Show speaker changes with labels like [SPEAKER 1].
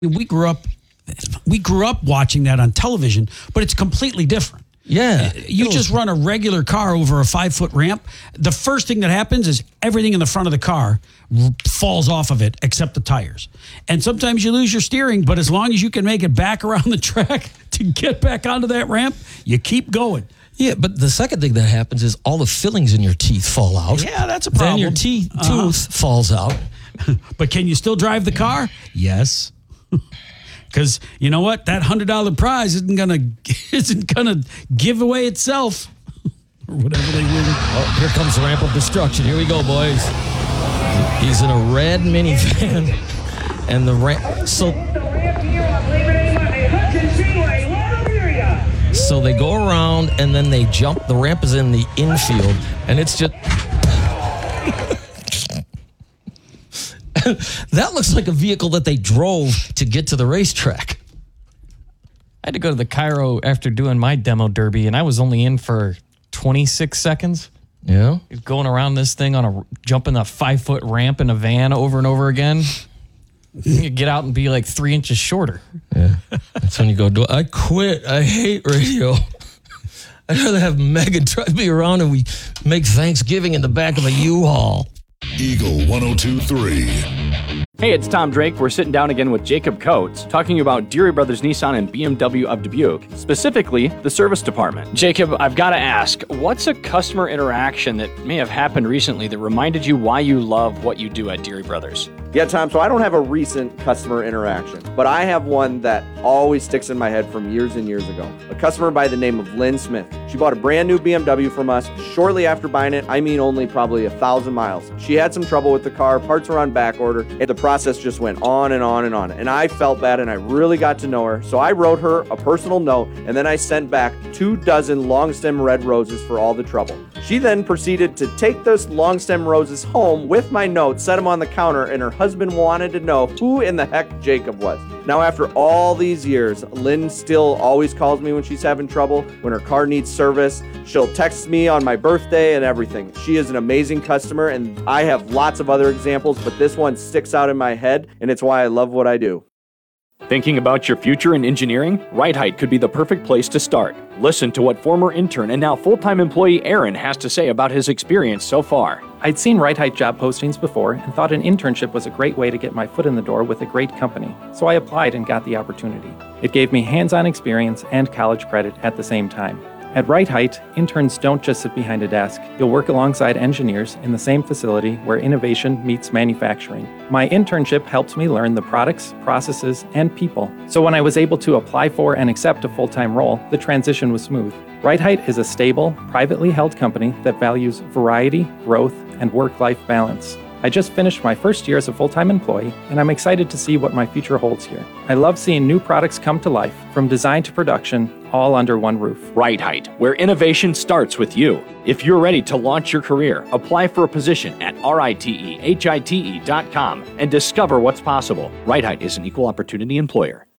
[SPEAKER 1] We grew up watching that on television, but it's completely different.
[SPEAKER 2] Yeah.
[SPEAKER 1] You just run a regular car over a 5-foot ramp. The first thing that happens is everything in the front of the car falls off of it except the tires. And sometimes you lose your steering, but as long as you can make it back around the track to get back onto that ramp, you keep going.
[SPEAKER 2] Yeah, but the second thing that happens is all the fillings in your teeth fall out.
[SPEAKER 1] Yeah, that's a problem.
[SPEAKER 2] Then your tooth falls out.
[SPEAKER 1] But can you still drive the car? Yes. Because you know what? That $100 prize isn't gonna give away itself or whatever they win.
[SPEAKER 2] Oh, here comes the ramp of destruction. Here we go, boys. He's in a red minivan, and the ramp. So they go around and then they jump. The ramp is in the infield, and it's just. That looks like a vehicle that they drove to get to the racetrack.
[SPEAKER 3] I had to go to the Cairo after doing my demo derby, and I was only in for 26 seconds.
[SPEAKER 2] Yeah.
[SPEAKER 3] Going around this thing jumping a 5-foot ramp in a van over and over again. You get out and be like 3 inches shorter.
[SPEAKER 2] Yeah. That's when you go, I quit. I hate radio. I'd rather have Megan drive me around and we make Thanksgiving in the back of a U-Haul.
[SPEAKER 4] Eagle 102.3.
[SPEAKER 5] Hey, it's Tom Drake. We're sitting down again with Jacob Coates, talking about Deary Brothers Nissan and BMW of Dubuque, specifically the service department. Jacob, I've got to ask, what's a customer interaction that may have happened recently that reminded you why you love what you do at Deary Brothers?
[SPEAKER 6] Yeah, Tom, so I don't have a recent customer interaction, but I have one that always sticks in my head from years and years ago. A customer by the name of Lynn Smith. She bought a brand new BMW from us. Shortly after buying it, I mean only probably 1,000 miles. She had some trouble with the car, parts were on back order, and the process just went on and on and on. And I felt bad and I really got to know her. So I wrote her a personal note and then I sent back 24 long stem red roses for all the trouble. She then proceeded to take those long stem roses home with my note, set them on the counter, and her husband wanted to know who in the heck Jacob was. Now, after all these years, Lynn still always calls me when she's having trouble, when her car needs service. She'll text me on my birthday and everything. She is an amazing customer, and I have lots of other examples, but this one sticks out in my head, and it's why I love what I do.
[SPEAKER 5] Thinking about your future in engineering? Right Height could be the perfect place to start. Listen to what former intern and now full-time employee Aaron has to say about his experience so far.
[SPEAKER 7] I'd seen Right Height job postings before and thought an internship was a great way to get my foot in the door with a great company, so I applied and got the opportunity. It gave me hands-on experience and college credit at the same time. At Right Height, interns don't just sit behind a desk. You'll work alongside engineers in the same facility where innovation meets manufacturing. My internship helped me learn the products, processes, and people. So when I was able to apply for and accept a full-time role, the transition was smooth. Right Height is a stable, privately held company that values variety, growth, and work-life balance. I just finished my first year as a full-time employee, and I'm excited to see what my future holds here. I love seeing new products come to life, from design to production, all under one roof.
[SPEAKER 5] Right Height, where innovation starts with you. If you're ready to launch your career, apply for a position at ritehite.com and discover what's possible. Right Height is an equal opportunity employer.